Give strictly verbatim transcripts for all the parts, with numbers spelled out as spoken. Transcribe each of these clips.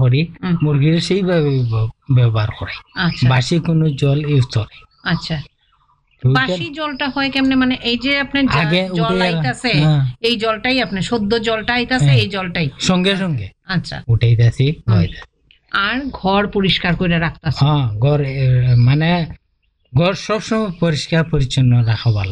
করি মুরগির সেইভাবে ব্যবহার করে বাসি কোনো জল ইউজ করে। আচ্ছা বাসি জলটা হয় কেমনে মানে এই যে আপনি জল আইতাছে এই জলটাই আপনি সদ্য জলটা আইতাছে এই জলটাই সঙ্গে সঙ্গে আচ্ছা উঠাইতাছি আর ঘর পরিষ্কার করে রাখতাছে। হ্যাঁ ঘর মানে ঘর সবসময় পরিষ্কার পরিচ্ছন্ন রাখা ভালো,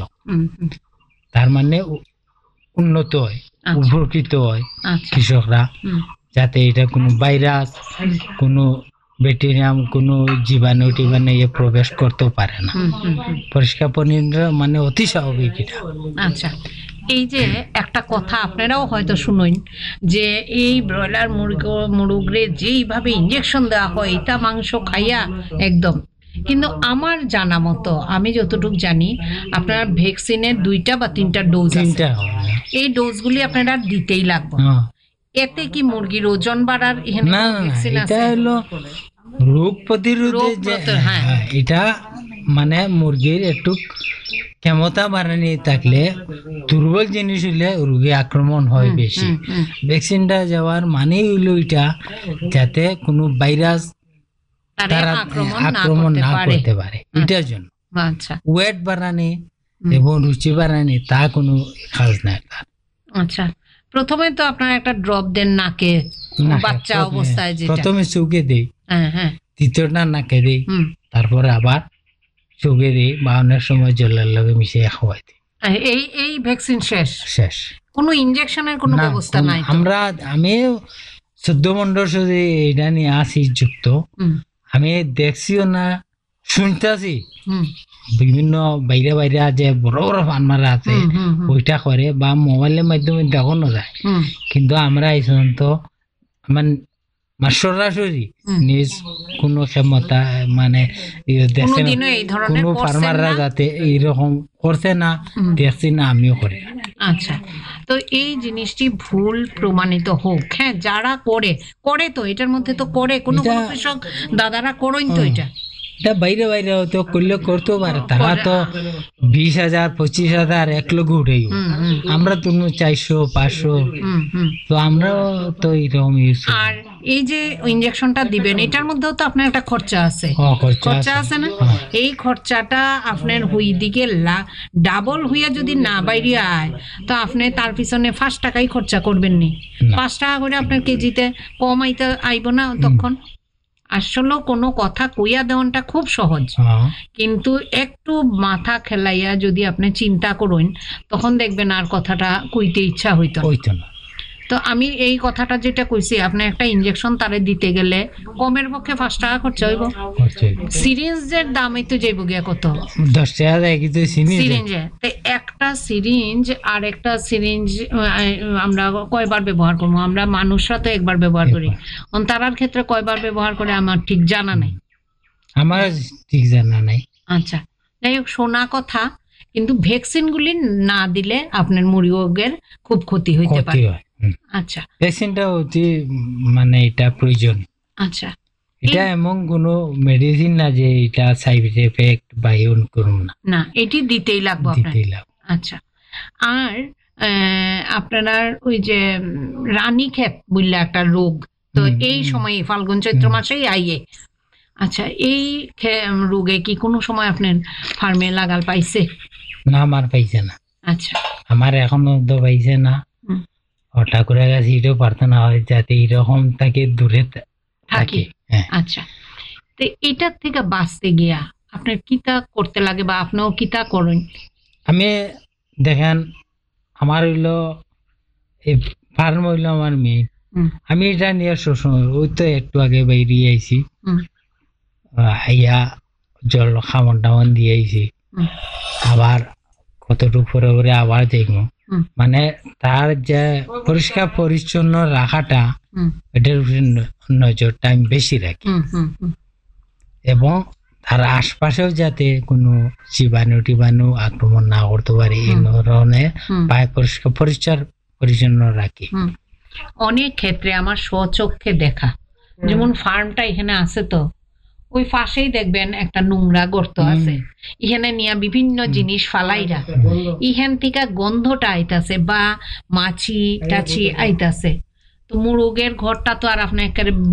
তার মানে উন্নত হয় উপকৃত হয় কৃষকরা, যাতে এটা কোনো ভাইরাস কোনো ব্যাকটেরিয়াম কোনো জীবাণু টিবাণু এ প্রবেশ করতে পারে না, পরিষ্কার পরিচ্ছন্ন মানে অতি স্বাভাবিক এটা। আচ্ছা এই যে একটা কথা আপনারাও হয়তো শুনুন যে এই ব্রয়লার মুরগি মুরগিরে যেইভাবে ইঞ্জেকশন দেওয়া হয় এটা মাংস খাইয়া একদম, কিন্তু আমার জানা মতো আমি যতটুকু জানি আপনার ভ্যাকসিনের দুইটা বা তিনটা ডোজ আছে, এই ডোজগুলি আপনারা দিতেই লাগবে। এতে কি মুরগির ওজন বাড়ার না এটা হলো রোগ প্রতিরোধে যে এটা মানে মুরগির একটু ক্ষমতা বাড়ানি থাকলে দুর্বল জিনিস হইলে রোগে আক্রমণ হয় বেশি। ভ্যাকসিনটা যাওয়ার মানে হইলো এটা যাতে কোনো ভাইরাস তারা আক্রমণ না করতে পারে, এটার জন্য। আচ্ছা ওয়েট বাড়ানি এবং রুচি বাড়ানি তা কোনো কাজ নাই। আচ্ছা প্রথমে তো আপনারা একটা ড্রপ দেন নাকে বাচ্চা অবস্থায়, যেটা প্রথমে চোখে দেই, হ্যাঁ হ্যাঁ দ্বিতীয়টা নাকে দেই, তারপরে আবার চোখে দিই বা অনেক সময় জলের লগে মিশিয়ে খাওয়াই দিই। এই এই ভ্যাকসিন শেষ শেষ কোনো ইনজেকশনের কোনো ব্যবস্থা নাই? আমরা আমি চোদ্দ পনেরো শুধু এটা নিয়ে আসি যুক্ত, আমি দেখছিও না শুনতেছি বিভিন্ন বাইরে বাইরে যে বড় বড় ফার্মারা আছে ওইটা করে বা মোবাইলের মাধ্যমে দেখানো যায়, কিন্তু আমরা এই পর্যন্ত আমার সরাসরি নিজ কোনো ক্ষমতা মানে দেখে কোনো ফার্মাররা যাতে এইরকম করছে না দেখছি না, আমিও করি। আচ্ছা তো এই জিনিসটি ভুল প্রমাণিত হোক, হ্যাঁ যারা করে করে তো এটার মধ্যে তো করে কোনো কোনো কৃষক দাদারা করেন তো এটা এটা বাইরে বাইরে হয়তো করলে করতেও পারে, তারা তো বিশ হাজার পঁচিশ হাজার এক লক্ষ উঠে, আমরা তো চারশো পাঁচশো, তো আমরাও তো এইরকম ইউজ। আর এই যে ইনজেকশনটা দিবেন এটার মধ্যেও তো আপনার একটা খরচা আছে, খরচা আছে না? এই খরচাটা আপনার হুই দিকে ডাবল হইয়া যদি না বাইরে আয় তো আপনি তার পিছনে পাঁচ টাকাই খরচা করবেন নি, পাঁচ টাকা করে আপনার কেজিতে কম আইতে আইব না তখন? আসলে কোনো কথা কইয়া দেওয়াটা খুব সহজ, কিন্তু একটু মাথা খেলাইয়া যদি আপনি চিন্তা করেন তখন দেখবেন আর কথাটা কইতে ইচ্ছা হইতো না। তো আমি এই কথাটা যেটা কইছি আপনি একটা ইনজেকশন তারে দিতে গেলে কমের পক্ষে পাঁচ টাকা খরচা হইব, সিরিঞ্জের দামই তো যাইব গিয়া কত দশ টাকা দেয় কিন্তু সিরিঞ্জে, একটা সিরিঞ্জ আর একটা সিরিঞ্জ আমরা কয়বার ব্যবহার করবো? আমরা মানুষরা তো একবার ব্যবহার করি, তারার ক্ষেত্রে কয়বার ব্যবহার করে আমার ঠিক জানা নাই, আমার ঠিক জানা নাই। আচ্ছা যাই হোক শোনা কথা, কিন্তু ভ্যাকসিন গুলি না দিলে আপনার মুরগির খুব ক্ষতি হইতে পারে। আচ্ছা ভ্যাকসিনটা অতি মানে এটা প্রয়োজন। আচ্ছা এটা এমন কোনো মেডিসিন না যে এটা সাইড এফেক্ট বা ইউন করুন না, না এটি দিতেই লাগবে দিতেই লাগবে। আচ্ছা আর আপনার ওই যে রানীক্ষেত বললে একটা রোগ, তো এই সময় ফাল্গুন চৈত্র মাসেই আইয়ে, আচ্ছা এই রোগে কি কোনো সময় আপনার ফার্মে লাগাল পাইছে? না আমার পাইছে না। আচ্ছা আমার এখনো তো পাইছে না, ঠাকুরের কাছে এটাও প্রার্থনা হয় যাতে এরকম তাকে দূরে থাকে। আচ্ছা তো এটার থেকে বাঁচতে গিয়া আপনার কিতা করতে লাগে বা আপনিও কিতা করেন? আমি দেখেন আমার হইলো এই ফার্ম হইলো আমার মেয়ে, আমি এটা নিয়ে সবসময় ওই তো একটু আগে বাইরে আইছি, আইয়া জল খামন টামন দিয়ে আইছি, আবার কতটুকু পরে পরে আবার দেখবো, মানে তার যে পরিষ্কার পরিচ্ছন্ন রাখাটা এটার নজরটা আমি বেশি রাখি, এবং তার আশপাশেও যাতে কোনো জীবাণু টিবাণু আক্রমণ না করতে পারে এই ধরনের পায়ে পরিষ্কার পরিষ্কার পরিচ্ছন্ন রাখি। অনেক ক্ষেত্রে আমার স্বচক্ষে দেখা, যেমন ফার্মটা এখানে আছে তো ওই পাশেই দেখবেন একটা নোংরা গর্ত আছে, এখানে নিয়ে বিভিন্ন জিনিস ফালাইরা, ইহান থেকে গন্ধটা আইতাছে বা মাছি টাছি আইতাছে, তো মুরগের ঘরটা তো আর আপনার